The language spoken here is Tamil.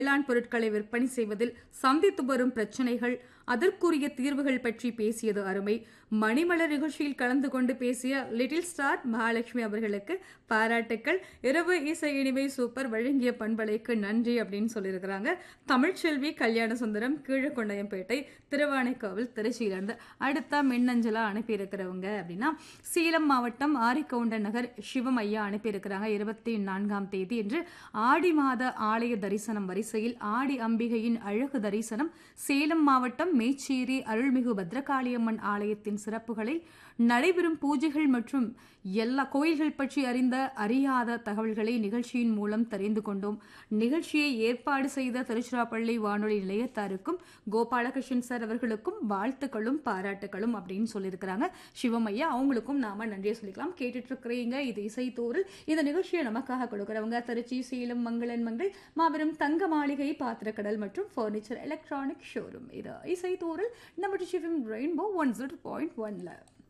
வேளாண் பொருட்களை விற்பனை செய்வதில் சந்தித்து வரும் பிரச்சனைகள், அதற்குரிய தீர்வுகள் பற்றி பேசியது அருமை. மணிமலர் நிகழ்ச்சியில் கலந்து கொண்டு பேசிய லிட்டில் ஸ்டார் மகாலட்சுமி அவர்களுக்கு பாராட்டுக்கள். இரவு இசை இனிமை சூப்பர், வழங்கிய பண்பலைக்கு நன்றி அப்படின்னு சொல்லியிருக்கிறாங்க. தமிழ்ச்செல்வி கல்யாண சுந்தரம், கீழக்கொண்டையம்பேட்டை, திருவானைக்காவல், திருச்சியிலிருந்து. அடுத்த மின்னஞ்சலா அனுப்பியிருக்கிறவங்க அப்படின்னா சேலம் மாவட்டம் ஆரிக்கவுண்டன் நகர் சிவம் ஐயா அனுப்பியிருக்கிறாங்க. 24ஆம் தேதி என்று ஆடி மாத ஆலய தரிசனம் வரிசையில் ஆடி அம்பிகையின் அழகு தரிசனம், சேலம் மாவட்டம் மேச்சேரி அருள்மிகு பத்ரகாளியம்மன் ஆலயத்தின் சிறப்புகளை, நடைபெறும் பூஜைகள் மற்றும் எல்லா கோயில்கள் பற்றி அறியாத தகவல்களை நிகழ்ச்சியின் மூலம் தெரிந்து கொண்டோம். நிகழ்ச்சியை ஏற்பாடு செய்த திருச்சிராப்பள்ளி வானொலி நிலையத்தாருக்கும் கோபாலகிருஷ்ணன் சார் அவர்களுக்கும் வாழ்த்துக்களும் பாராட்டுகளும் அப்படின்னு சொல்லியிருக்கிறாங்க. சிவமையா அவங்களுக்கும் நாம நன்றியை சொல்லிக்கலாம். கேட்டுட்டு இருக்கிறீங்க இது இசைத்தூரில். இந்த நிகழ்ச்சியை நமக்காக கொடுக்கிறவங்க திருச்சி, சேலம் மங்களன் மங்கள், மாபெரும் தங்க மாளிகை, பாத்திரக்கடல் மற்றும் பர்னிச்சர் எலக்ட்ரானிக் ஷோரூம். இது இசைத்தூரில் நம்ம ரெயின்போ 101.1.